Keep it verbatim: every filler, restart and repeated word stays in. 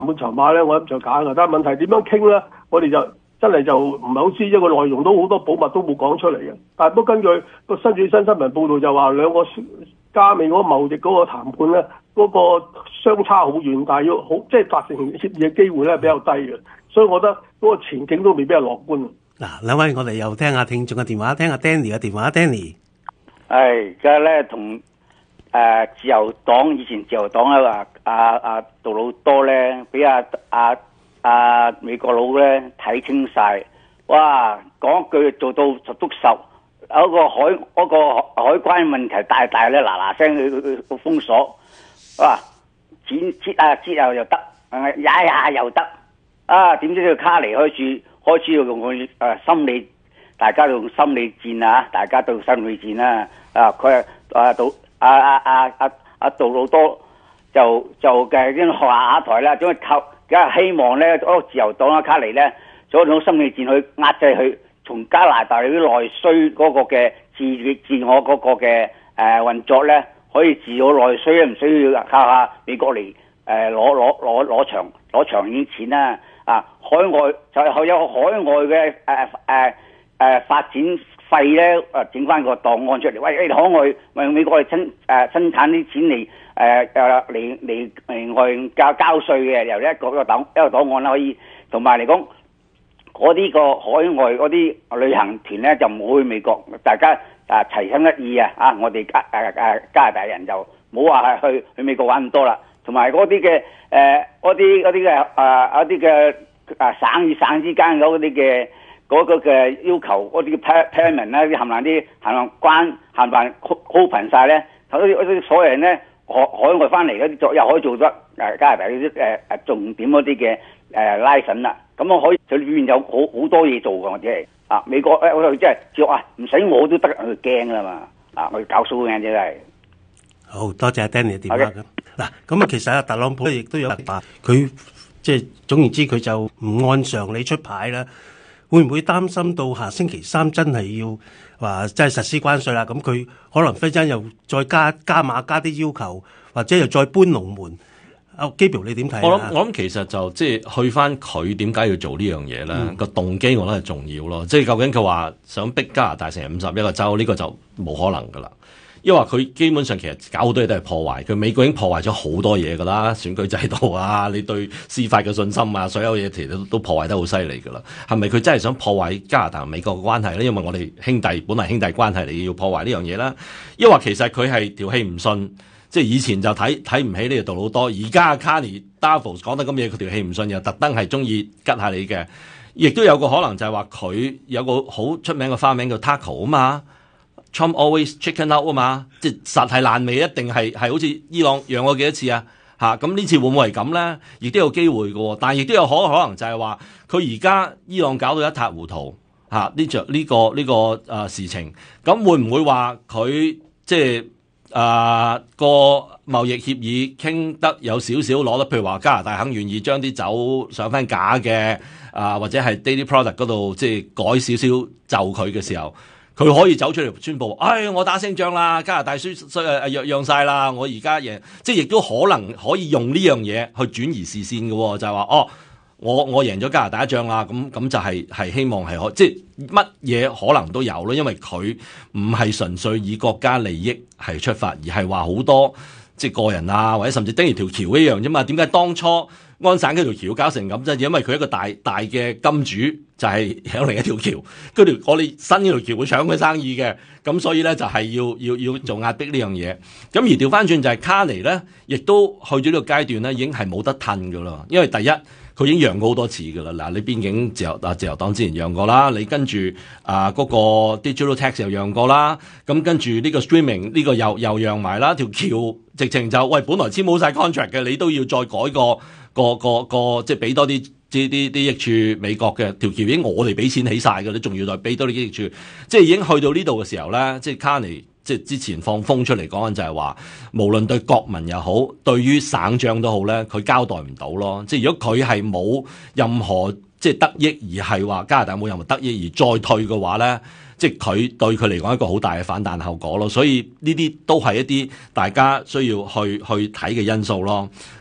談判籌碼咧，我諗就假㗎。但係問題點樣傾咧？我哋就真係就唔係好知，因為個內容都好多保密都冇講出嚟嘅。但係都根據個新最新新聞報導就話兩個加美嗰個貿易嗰個談判咧，嗰、嗰個相差好遠，但係要好即係達成協議嘅機會咧比較低嘅。所以我覺得嗰個前景都未必係樂觀。 嗱，兩位我哋又聽下聽眾嘅電話，聽下 Danny 嘅電話 ，Danny。 係而家咧同誒自由黨以前自由黨咧話阿阿杜魯多咧，俾阿阿阿美國佬咧睇清晒，哇！講一句做到十足十，嗰個海嗰、嗰個海關問題大大咧，嗱嗱聲去去去封鎖，哇！剪切啊切啊又得，踩下又得，啊！點知呢個卡尼開始開始要用誒心理，大家用心理戰啊，大家都心理戰啦。啊！佢啊杜啊啊啊啊啊杜魯多就就嘅已經下台啦，總係靠梗係希望咧，嗰個自由黨啊卡尼咧，做一種心理戰去壓制佢，從加拿大啲內需嗰個嘅自自我嗰個嘅誒運作咧，可以自我內需，唔需要靠下美國嚟誒攞攞攞攞長攞長遠錢啦。啊，海外就係有海外嘅誒誒誒發展費咧，誒整翻個檔案出嚟。喂，你海外為美國嚟生誒、呃、生產啲錢嚟誒誒嚟嚟嚟外交交稅嘅，由一個一個檔一個檔案啦，可以同埋嚟講嗰啲個海外嗰啲旅行團咧就唔好去美國，大家啊齊心一意啊！啊，我哋加誒誒加拿大人就冇話係去去美國玩咁多啦。同埋嗰啲嘅誒嗰啲嗰啲嘅誒啲嘅啊省與省之間嗰啲嘅嗰個嘅要求，嗰啲嘅 payment 啦，啲冚唪唥啲冚唪唥關冚唪唥 open 曬咧，嗰啲嗰啲所有人咧海海外翻嚟嗰啲作又可以做得誒加拿大嗰啲誒誒重點嗰啲嘅誒拉審啦。咁我可以佢裏面有好好多嘢做㗎，我哋係啊美國誒我哋即係叫啊唔使我都得，佢驚啦嘛啊我哋搞騷嘅真係。 好多謝 Danny 嘅電話咁。嗱，咁啊，其實啊，特朗普亦都有話，佢即係總言之，佢就唔按常理出牌啦。會唔會擔心到下星期三真係要話真係實施關稅啦？咁佢可能忽然間又再加加碼加啲要求，或者又再搬龍門？阿 Gabriel 你點睇？ 我諗我諗其實就即係去翻佢點解要做呢樣嘢咧？個、嗯、動機我覺得係重要咯。即係究竟佢話想逼加拿大成五十一個州，呢、呢個就冇可能噶啦。因為佢基本上其實搞好多嘢都係破壞，佢美國已經破壞咗好多嘢噶啦，選舉制度啊，你對司法嘅信心啊，所有嘢其實都都破壞得好犀利噶啦。係咪佢真係想破壞加拿大同美國嘅關係咧？因為我哋兄弟本來兄弟關係，你要破壞呢樣嘢啦。抑或其實佢係條氣唔順，即係以前就睇睇唔起呢個杜魯多，而家 Carney Davos 講得咁嘢，佢條氣唔順又特登係中意吉下你嘅。亦都有個可能就係話佢有個好出名嘅花名叫 Taco 啊嘛。Trump always chicken out 啊嘛，即係實係爛尾，一定係係好似伊朗讓過幾多次啊嚇，咁呢次會唔會係咁咧？亦都有機會嘅喎，但係亦都有可可能就係話佢而家伊朗搞到一塌糊塗嚇，呢着呢個呢、呢個誒、呃、事情，咁會唔會話佢即係誒個貿易協議傾得有少少攞得，譬如話加拿大肯願意將啲酒上翻架嘅啊、呃，或者係 daily product 嗰度即係改少少就佢嘅時候。佢可以走出嚟宣佈，唉、哎，我打勝仗啦，加拿大輸輸誒讓讓曬啦，我而家贏，即係亦都可能可以用呢樣嘢去轉移視線嘅、哦，就係、是、話，哦，我我贏咗加拿大一仗啦，咁咁就係、是、係希望係可，即係乜嘢可能都有咯，因為佢唔係純粹以國家利益係出發，而係話好多即係個人啊，或者甚至等於條橋一樣啫嘛。點解當初安省嗰條橋搞成咁啫？因為佢一個大大嘅金主就係喺另一條橋，嗰條我哋新呢條橋會搶佢生意嘅，咁所以咧就係要要要做壓迫呢樣嘢。咁而調翻轉就係卡尼咧，亦都去咗呢個階段咧，已經係冇得褪噶啦。因為第一佢已經讓過好多次噶啦。嗱，你邊境自由啊自由黨之前讓過啦，你跟住啊嗰個 digital tax 又讓過啦，咁跟住呢個 streaming 呢個又又讓埋啦，條橋直情就喂本來簽好晒 contract 嘅，你都要再改個。個個個即係俾多啲啲啲啲益處美國嘅條橋已經我哋俾錢起晒嘅，你仲要再俾多啲益處，即係已經去到呢度嘅時候咧，即係卡尼即係之前放風出嚟講緊就係話，無論對國民又好，對於省長都好咧，佢交代唔到咯。即係如果佢係冇任何即係得益，而係話加拿大冇任何得益而再退嘅話咧，即係佢對佢嚟講一個好大嘅反彈後果咯。所以呢啲都係一啲大家需要去去睇嘅因素咯。